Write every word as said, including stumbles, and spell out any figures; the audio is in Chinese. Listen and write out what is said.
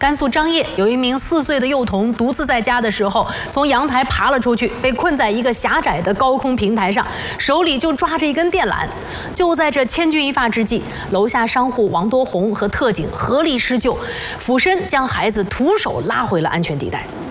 甘肃张掖有一名四岁的幼童独自在家的时候，从阳台爬了出去，被困在一个狭窄的高空平台上，手里就抓着一根电缆。就在这千钧一发之际，楼下商户王多红和特警合力施救，俯身将孩子徒手拉回了安全地带。